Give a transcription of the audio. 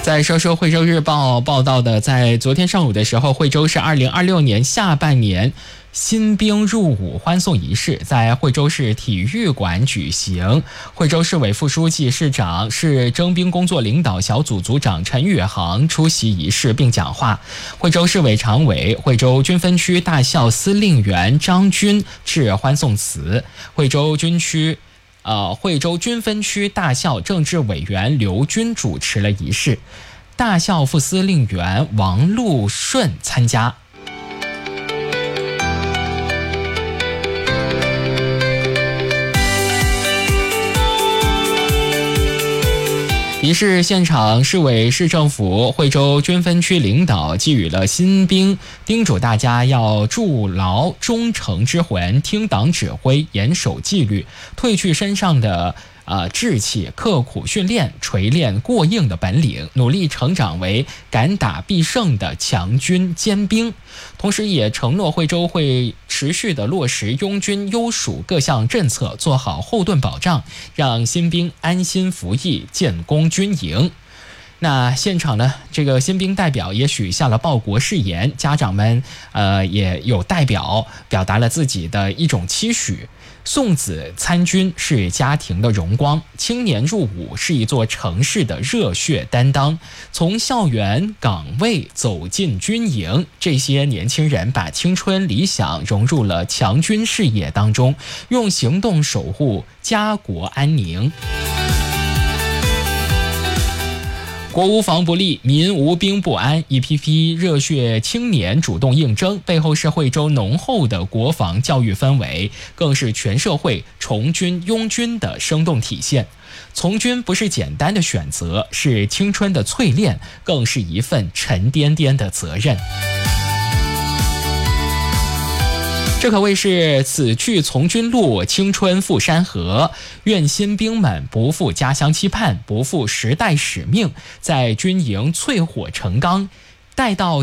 在说说惠州日报报道的，在昨天上午的时候，惠州市2026年下半年新兵入伍欢送仪式在惠州市体育馆举行。惠州市委副书记、市长、市征兵工作领导小组组长陈宇航出席仪式并讲话。惠州市委常委、惠州军分区大校司令员张军致欢送词。惠州军分区大校政治委员刘军主持了仪式，大校副司令员王禄顺参加。仪式现场，市委市政府惠州军分区领导给予了新兵，叮嘱大家要筑牢忠诚之魂，听党指挥，严守纪律，褪去身上的志气，刻苦训练，锤炼过硬的本领，努力成长为敢打必胜的强军坚兵。同时也承诺惠州会持续的落实拥军优属各项政策，做好后盾保障，让新兵安心服役，建功军营。那现场呢，这个新兵代表也许下了报国誓言，家长们也有代表表达了自己的一种期许。送子参军是家庭的荣光，青年入伍是一座城市的热血担当。从校园岗位走进军营，这些年轻人把青春理想融入了强军事业当中，用行动守护家国安宁。国无防不利，民无兵不安，一批批热血青年主动应征，背后是惠州浓厚的国防教育氛围，更是全社会从军拥军的生动体现。从军不是简单的选择，是青春的淬炼，更是一份沉甸甸的责任。这可谓是此去从军路，青春赴山河。愿新兵们不负家乡期盼，不负时代使命，在军营淬火成钢，待到